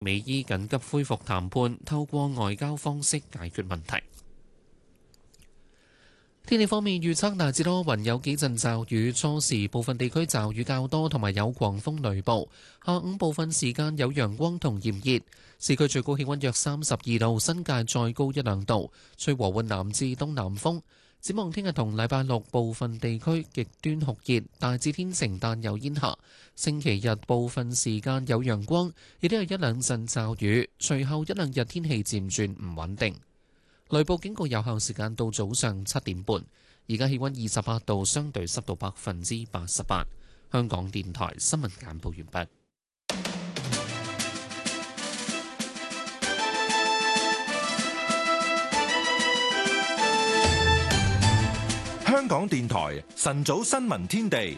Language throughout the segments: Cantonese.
美伊緊急恢復談判，透過外交方式解決問題。天氣方面預測大致多雲，有幾陣驟雨，初時部分地區驟雨較多，同埋有狂風雷暴。下午部分時間有陽光同炎熱，市區最高氣溫約32度，新界再高一兩度，吹和緩南至東南風。展望聽日同禮拜六部分地區極端酷熱，大致天晴但有煙霞。星期日部分時間有陽光，亦都有一兩陣驟雨，隨後一兩日天氣漸轉唔穩定。雷暴警告有效時間到早上7點半。而家氣溫28度，相對濕度88%。香港電台新聞簡報完畢。 香港電台晨早新聞天地。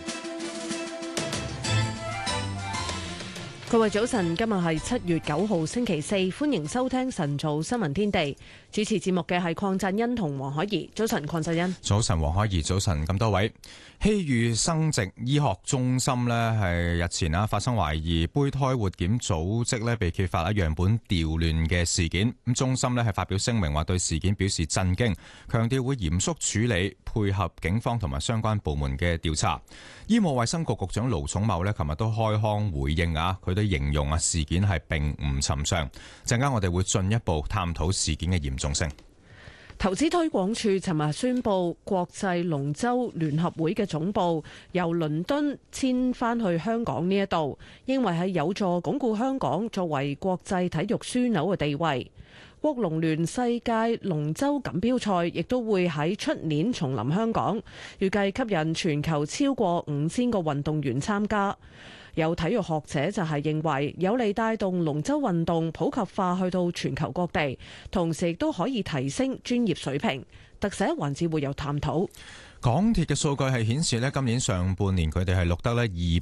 各位早晨，今日係7月9號星期四，歡迎收聽晨早新聞天地。主持節目嘅係鄺振恩同黃海怡。早晨，鄺振恩。 早晨，黃海怡。早晨，咁多位。希裕生殖醫學中心呢係日前發生懷疑胚胎活檢組織呢被揭發樣本調亂嘅事件。咁中心呢係發表聲明話對事件表示震驚，強調會嚴肅處理，配合警方同埋相關部門嘅調查。醫務衛生局局長盧寵茂呢琴日都開腔回應佢都形容事件係並唔尋常。陣間我哋會進一步探討事件嘅嚴重性。 投資推廣署尋日宣布，國際龍舟聯合會嘅總部由倫敦遷返去香港呢一度，認為係有助鞏固香港作為國際體育樞紐嘅地位。國龍聯世界龍舟錦標賽亦都會喺出年重臨香港，預計吸引全球超過5000個運動員參加。有體育學者就係認為有利帶動龍舟運動普及化去到全球各地，同時亦都可以提升專業水平。特寫環節會有探討。 港鐵嘅數據係顯示今年上半年佢哋係錄得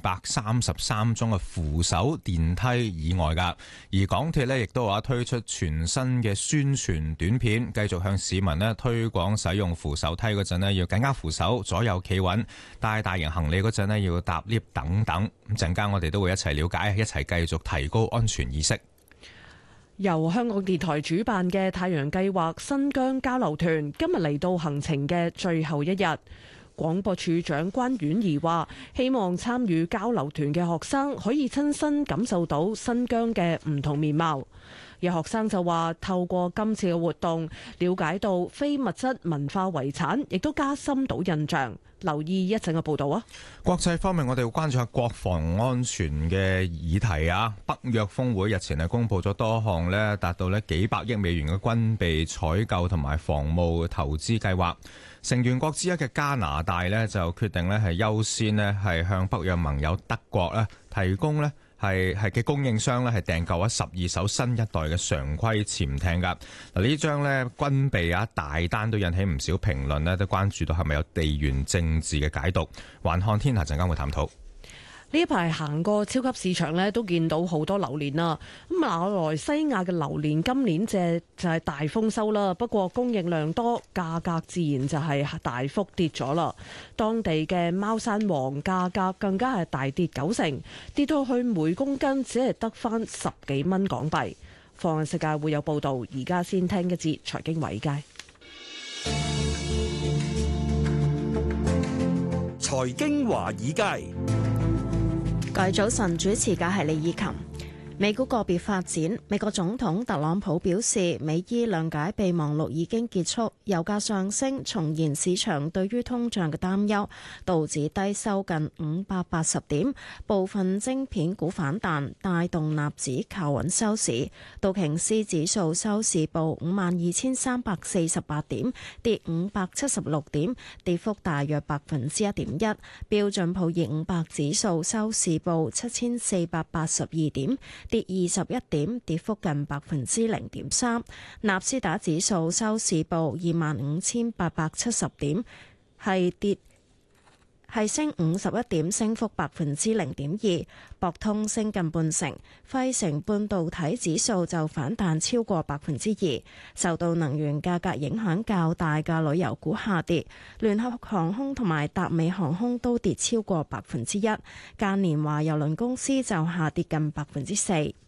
233宗嘅扶手電梯意外㗎，而港鐵亦都推出全新嘅宣傳短片，繼續向市民推廣使用扶手梯嗰陣要緊握扶手，左右企穩，帶大型行李嗰陣要搭 lift 等等。咁陣間我哋都會一齊了解，一齊繼續提高安全意識。 由香港電台主辦嘅太陽計劃新疆交流團今日嚟到行程嘅最後一日，廣播處長關婉儀話，希望參與交流團嘅學生可以親身感受到新疆嘅唔同面貌。有學生就話，透過今次嘅活動，了解到非物質文化遺產，亦都加深到印象。留意一陣嘅報道啊！ 國際方面，我哋要關注下國防安全嘅議題啊！北約峰會日前係公布咗多項達到幾百億美元嘅軍備採購同埋防務投資計劃。成員國之一嘅加拿大就決定係優先係向北約盟友德國提供係嘅供應商係訂購12艘新一代嘅常規潛艇噶。嗱，呢張軍備大單都引起唔少評論都關注到係咪有地緣政治嘅解讀。環看天下陣間會探討。 呢一排行過超級市場都見到好多榴蓮啦。咁馬來西亞嘅榴蓮今年就係大豐收啦，不過供應量多，價格自然就係大幅跌咗啦。當地嘅貓山王價格更加係大跌90%，跌到去每公斤只係得返10幾蚊港幣。放眼世界會有報導，而家先聽一節財經華爾街。 財經華爾街。 各位早晨，主持嘅係李以琴。美股個別發展，美國總統特朗普表示，美伊諒解備忘錄已經結束，油價上升，重燃市場對於通脹嘅擔憂，道指低收近580點，部分晶片股反彈，帶動納指靠穩收市。道瓊斯指數收市報52,348點，跌576點，跌幅大約1.1%。標準普爾500指數收市報7,482點，跌21點，跌幅近0.3%。納斯達指數收市報25,870點，係升51點，升幅0.2%。博通升近半成，費城半導體指數就反彈超過2%。受到能源價格影響較大嘅旅遊股下跌，聯合航空同埋達美航空都跌超過1%。嘉年華郵輪公司就下跌近4%。